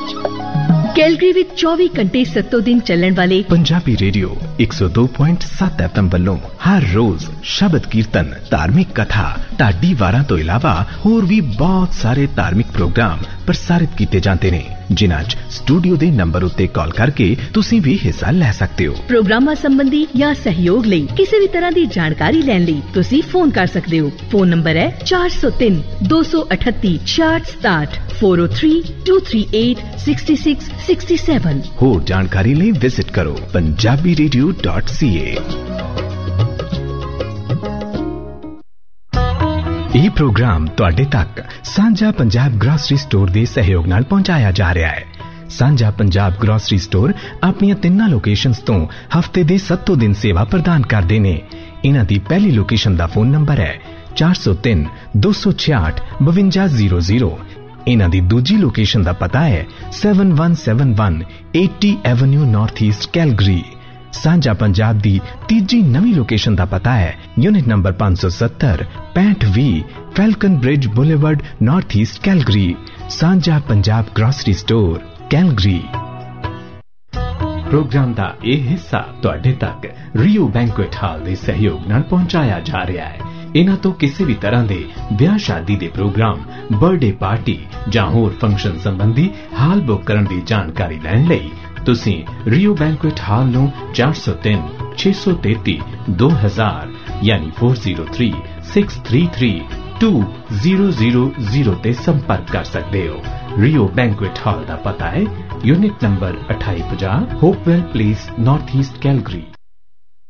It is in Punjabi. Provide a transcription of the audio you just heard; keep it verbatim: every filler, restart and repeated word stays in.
ਕੈਲਗਰੀ ਵਿੱਚ ਚੌਵੀ ਘੰਟੇ ਸੱਤੋਂ ਦਿਨ ਚੱਲਣ ਵਾਲੇ ਪੰਜਾਬੀ ਰੇਡੀਓ ਇੱਕ ਸੌ ਦੋ ਪੁਆਇੰਟ ਸੱਤ ਐਫ ਐਮ ਵੱਲੋਂ ਹਰ ਰੋਜ਼ ਸ਼ਬਦ ਕੀਰਤਨ, ਧਾਰਮਿਕ ਕਥਾ, ਢਾਡੀ ਵਾਰਾਂ ਤੋਂ ਇਲਾਵਾ ਹੋਰ ਵੀ ਬਹੁਤ ਸਾਰੇ ਧਾਰਮਿਕ ਪ੍ਰੋਗਰਾਮ ਪ੍ਰਸਾਰਿਤ ਕੀਤੇ ਜਾਂਦੇ ਨੇ, ਜਿਨ੍ਹਾਂ 'ਚ ਸਟੂਡੀਓ ਦੇ ਨੰਬਰ ਉੱਤੇ ਕਾਲ ਕਰਕੇ ਤੁਸੀਂ ਵੀ ਹਿੱਸਾ ਲੈ ਸਕਦੇ ਹੋ। ਪ੍ਰੋਗਰਾਮਾਂ ਸੰਬੰਧੀ ਜਾਂ ਸਹਿਯੋਗ ਲਈ ਕਿਸੇ ਵੀ ਤਰ੍ਹਾਂ ਦੀ ਜਾਣਕਾਰੀ ਲੈਣ ਲਈ ਤੁਸੀਂ ਫੋਨ ਕਰ ਸਕਦੇ ਹੋ। ਫੋਨ ਨੰਬਰ ਹੈ ਚਾਰ ਸੌ ਤਿੰਨ ਦੋ ਸੌ ਅਠੱਤੀ ਛਿਆਹਠ ਸਤਾਹਠ ਚਾਰ ਜ਼ੀਰੋ ਤਿੰਨ ਦੋ ਤਿੰਨ ਅੱਠ ਛੇ ਛੇ ਛੇ ਸੱਤ। ਹੋਰ ਜਾਣਕਾਰੀ ਲਈ ਵਿਜ਼ਿਟ ਕਰੋ ਪੰਜਾਬੀ ਰੇਡੀਓ ਡਾਟ ਸੀ ਏ। ਇਹ ਪ੍ਰੋਗਰਾਮ ਤੁਹਾਡੇ ਤੱਕ ਸਾਂਝਾ ਪੰਜਾਬ ਗ੍ਰੋਸਰੀ ਸਟੋਰ ਦੇ ਸਹਿਯੋਗ ਨਾਲ ਪਹੁੰਚਾਇਆ ਜਾ ਰਿਹਾ ਹੈ। ਸਾਂਝਾ ਪੰਜਾਬ ਗ੍ਰੋਸਰੀ ਸਟੋਰ ਆਪਣੀਆਂ ਤਿੰਨਾਂ ਲੋਕੇਸ਼ਨਸ ਤੋਂ ਹਫਤੇ ਦੇ ਸੱਤੋਂ ਦਿਨ ਸੇਵਾ ਪ੍ਰਦਾਨ ਕਰਦੇ ਨੇ। ਇਹਨਾਂ ਦੀ ਪਹਿਲੀ ਲੋਕੇਸ਼ਨ ਦਾ ਫੋਨ ਨੰਬਰ ਹੈ ਚਾਰ ਸੌ ਤਿੰਨ ਦੋ ਸੌ ਛਿਆਹਠ ਬਵੰਜਾ ਜ਼ੀਰੋ ਜ਼ੀਰੋ। ਇਹਨਾਂ ਦੀ ਦੂਜੀ ਲੋਕੇਸ਼ਨ ਦਾ ਪਤਾ ਹੈ seven one seven one eighty avenue north East Calgary. ਸਾਂਝਾ ਪੰਜਾਬ ਦੀ ਤੀਜੀ ਨਵੀਂ ਲੋਕੇਸ਼ਨ ਦਾ ਪਤਾ ਹੈ ਯੂਨਿਟ ਨੰਬਰ ਪੰਜ ਸੌ ਸੱਤਰ ਪੈਂਹਠ ਵੀਹ ਫੈਲਕਨ bridge boulevard north East Calgary. ਸਾਂਝਾ Punjab grocery store Calgary. Programme ਦਾ ਇਹ ਹਿੱਸਾ ਤੁਹਾਡੇ ਤੱਕ ਰੀਓ ਬੈਂਕੁਏਟ ਹਾਲ ਦੇ ਸਹਿਯੋਗ ਨਾਲ ਪਹੁੰਚਾਇਆ ਜਾ ਰਿਹਾ ਹੈ। ਇਹਨਾਂ ਤੋਂ ਕਿਸੇ ਵੀ ਤਰ੍ਹਾਂ ਦੇ ਵਿਆਹ ਸ਼ਾਦੀ ਦੇ ਪ੍ਰੋਗਰਾਮ, ਬਰਥਡੇ ਪਾਰਟੀ ਜਾਂ ਹੋਰ ਫੰਕਸ਼ਨ ਸੰਬੰਧੀ ਹਾਲ ਬੁੱਕ ਕਰਨ ਦੀ ਜਾਣਕਾਰੀ ਲੈਣ ਲਈ ਤੁਸੀਂ ਰੀਓ ਬੈਂਕੁਏਟ ਹਾਲ ਨੂੰ ਚਾਰ ਸੌ ਤਿੰਨ ਛੇ ਸੌ ਤੇਤੀ ਦੋ ਹਜ਼ਾਰ ਯਾਨੀ ਚਾਰ ਜ਼ੀਰੋ ਤਿੰਨ ਛੇ ਤਿੰਨ ਤਿੰਨ ਦੋ ਜ਼ੀਰੋ ਜ਼ੀਰੋ ਜ਼ੀਰੋ ਤੇ ਸੰਪਰਕ ਕਰ ਸਕਦੇ ਹੋ। ਰੀਓ ਬੈਂਕੁਏਟ ਹਾਲ ਦਾ ਪਤਾ ਹੈ ਯੂਨਿਟ ਨੰਬਰ ਅਠਾਈ ਪੰਜਾਹ ਹੋਪਵੈਲ ਪਲੇਸ ਨਾਰਥ ਈਸਟ ਕੈਲਗਰੀ।